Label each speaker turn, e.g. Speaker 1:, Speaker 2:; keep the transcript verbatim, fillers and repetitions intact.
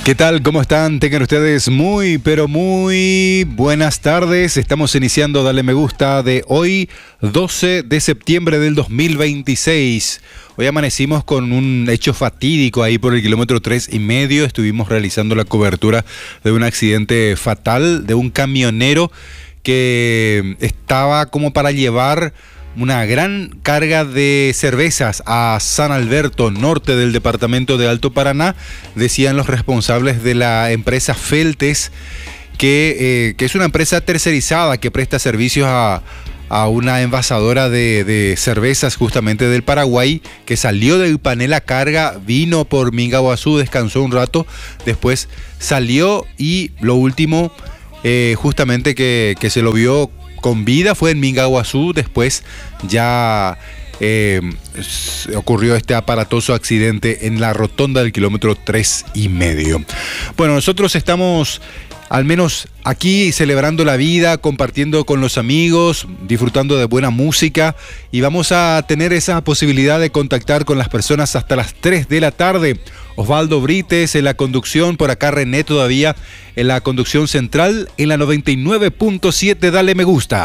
Speaker 1: ¿Qué tal? ¿Cómo están? Tengan ustedes muy, pero muy buenas tardes. Estamos iniciando Dale Me Gusta de hoy, doce de septiembre del dos mil veintiséis. Hoy amanecimos con un hecho fatídico ahí por el kilómetro tres y medio. Estuvimos realizando la cobertura de un accidente fatal de un camionero que estaba como para llevar una gran carga de cervezas a San Alberto, norte del departamento de Alto Paraná. Decían los responsables de la empresa Feltes, que, eh, que es una empresa tercerizada que presta servicios a, a una envasadora de, de cervezas justamente del Paraguay, que salió del panel a carga, vino por Mingaguazú, descansó un rato, después salió y lo último, eh, justamente que, que se lo vio con vida fue en Mingaguazú. Después ya eh, ocurrió este aparatoso accidente en la rotonda del kilómetro tres y medio. Bueno, nosotros estamos al menos aquí celebrando la vida, compartiendo con los amigos, disfrutando de buena música, y vamos a tener esa posibilidad de contactar con las personas hasta las tres de la tarde. Osvaldo Brites en la conducción, por acá René todavía en la conducción central, en la noventa y nueve punto siete. Dale Me Gusta.